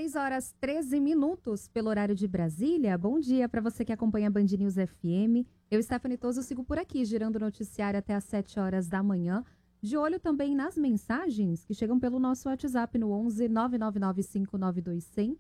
6h13 pelo horário de Brasília. Bom dia para você que acompanha a Band News FM. Eu, Stephanie Toso, sigo por aqui, girando o noticiário até às 7 horas da manhã. De olho também nas mensagens que chegam pelo nosso WhatsApp no 11 999592100.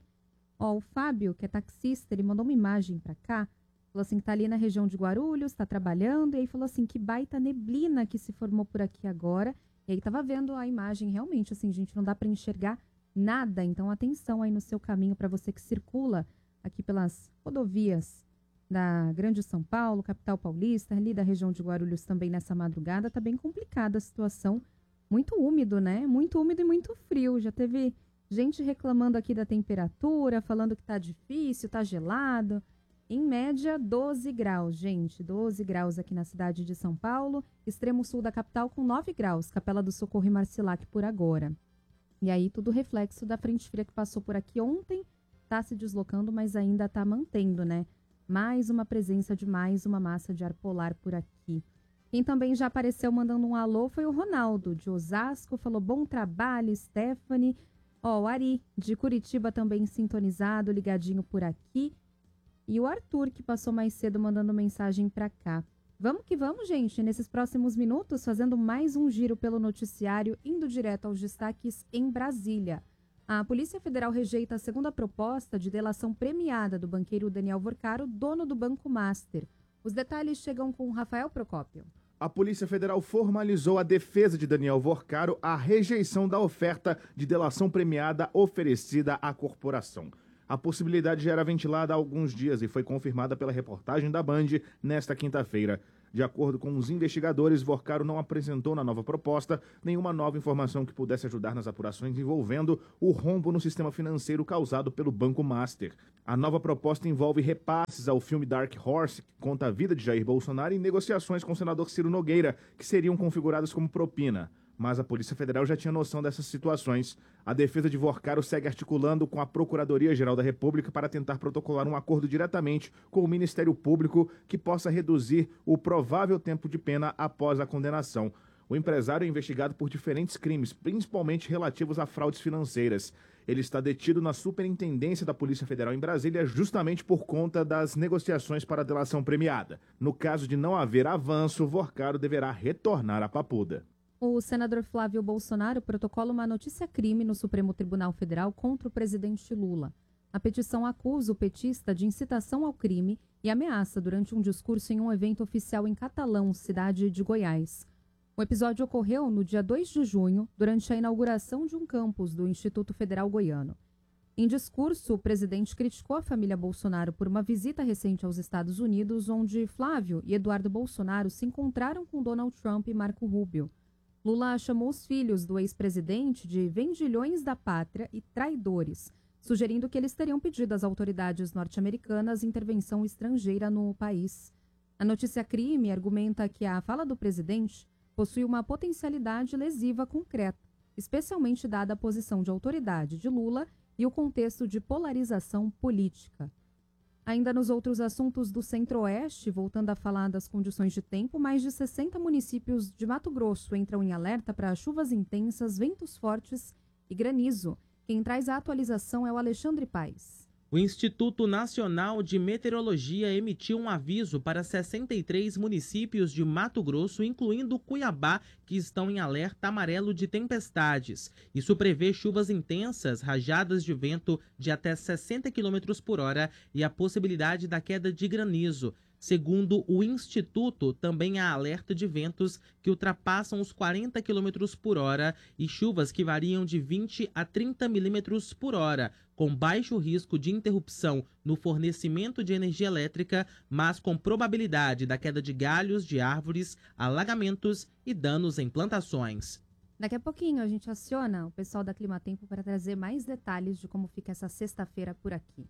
O Fábio, que é taxista, ele mandou uma imagem para cá. Falou assim que tá ali na região de Guarulhos, tá trabalhando. E aí falou assim que baita neblina que se formou por aqui agora. E aí tava vendo a imagem, realmente, assim, gente, não dá para enxergar nada. Então, atenção aí no seu caminho para você que circula aqui pelas rodovias da Grande São Paulo, capital paulista, ali da região de Guarulhos também nessa madrugada. Tá bem complicada a situação. Muito úmido, né? Muito úmido e muito frio. Já teve gente reclamando aqui da temperatura, falando que tá difícil, tá gelado. Em média, 12 graus, gente. 12 graus aqui na cidade de São Paulo. Extremo sul da capital com 9 graus. Capela do Socorro e Marcilac por agora. E aí, tudo reflexo da frente fria que passou por aqui ontem. Tá se deslocando, mas ainda tá mantendo, né? Mais uma presença de mais uma massa de ar polar por aqui. Quem também já apareceu mandando um alô foi o Ronaldo, de Osasco. Falou, bom trabalho, Stephanie. O Ari, de Curitiba, também sintonizado, ligadinho por aqui. E o Arthur, que passou mais cedo mandando mensagem para cá. Vamos que vamos, gente, nesses próximos minutos, fazendo mais um giro pelo noticiário, indo direto aos destaques em Brasília. A Polícia Federal rejeita a segunda proposta de delação premiada do banqueiro Daniel Vorcaro, dono do Banco Master. Os detalhes chegam com Rafael Procópio. A Polícia Federal formalizou a defesa de Daniel Vorcaro à rejeição da oferta de delação premiada oferecida à corporação. A possibilidade já era ventilada há alguns dias e foi confirmada pela reportagem da Band nesta quinta-feira. De acordo com os investigadores, Vorcaro não apresentou na nova proposta nenhuma nova informação que pudesse ajudar nas apurações envolvendo o rombo no sistema financeiro causado pelo Banco Master. A nova proposta envolve repasses ao filme Dark Horse, que conta a vida de Jair Bolsonaro, e negociações com o senador Ciro Nogueira, que seriam configuradas como propina. Mas a Polícia Federal já tinha noção dessas situações. A defesa de Vorcaro segue articulando com a Procuradoria-Geral da República para tentar protocolar um acordo diretamente com o Ministério Público que possa reduzir o provável tempo de pena após a condenação. O empresário é investigado por diferentes crimes, principalmente relativos a fraudes financeiras. Ele está detido na Superintendência da Polícia Federal em Brasília justamente por conta das negociações para a delação premiada. No caso de não haver avanço, Vorcaro deverá retornar à Papuda. O senador Flávio Bolsonaro protocola uma notícia-crime no Supremo Tribunal Federal contra o presidente Lula. A petição acusa o petista de incitação ao crime e ameaça durante um discurso em um evento oficial em Catalão, cidade de Goiás. O episódio ocorreu no dia 2 de junho, durante a inauguração de um campus do Instituto Federal Goiano. Em discurso, o presidente criticou a família Bolsonaro por uma visita recente aos Estados Unidos, onde Flávio e Eduardo Bolsonaro se encontraram com Donald Trump e Marco Rubio. Lula chamou os filhos do ex-presidente de vendilhões da pátria e traidores, sugerindo que eles teriam pedido às autoridades norte-americanas intervenção estrangeira no país. A notícia crime argumenta que a fala do presidente possui uma potencialidade lesiva concreta, especialmente dada a posição de autoridade de Lula e o contexto de polarização política. Ainda nos outros assuntos do Centro-Oeste, voltando a falar das condições de tempo, mais de 60 municípios de Mato Grosso entram em alerta para chuvas intensas, ventos fortes e granizo. Quem traz a atualização é o Alexandre Paes. O Instituto Nacional de Meteorologia emitiu um aviso para 63 municípios de Mato Grosso, incluindo Cuiabá, que estão em alerta amarelo de tempestades. Isso prevê chuvas intensas, rajadas de vento de até 60 km por hora e a possibilidade da queda de granizo. Segundo o Instituto, também há alerta de ventos que ultrapassam os 40 km por hora e chuvas que variam de 20 a 30 milímetros por hora, com baixo risco de interrupção no fornecimento de energia elétrica, mas com probabilidade da queda de galhos de árvores, alagamentos e danos em plantações. Daqui a pouquinho a gente aciona o pessoal da Climatempo para trazer mais detalhes de como fica essa sexta-feira por aqui.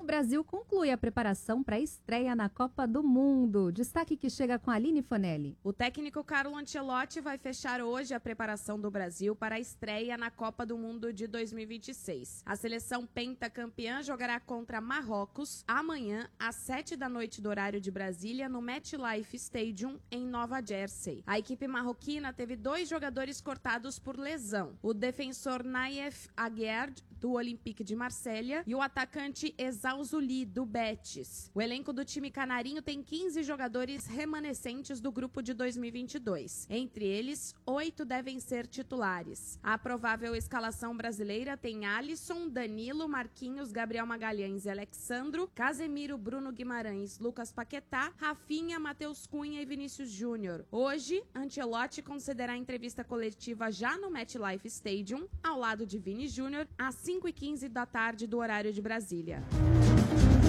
Brasil conclui a preparação para a estreia na Copa do Mundo. Destaque que chega com a Aline Fonelli. O técnico Carlo Ancelotti vai fechar hoje a preparação do Brasil para a estreia na Copa do Mundo de 2026. A seleção pentacampeã jogará contra Marrocos amanhã às 7 da noite do horário de Brasília no MetLife Stadium em Nova Jersey. A equipe marroquina teve 2 jogadores cortados por lesão. O defensor Naif Aguerd, do Olympique de Marselha, e o atacante Ezalzouli, do Betis. O elenco do time canarinho tem 15 jogadores remanescentes do grupo de 2022. Entre eles, 8 devem ser titulares. A provável escalação brasileira tem Alisson, Danilo, Marquinhos, Gabriel Magalhães e Alexandro, Casemiro, Bruno Guimarães, Lucas Paquetá, Rafinha, Matheus Cunha e Vinícius Júnior. Hoje, Ancelotti concederá entrevista coletiva já no MetLife Stadium, ao lado de Vini Júnior, às 5h15 da tarde do horário de Brasília.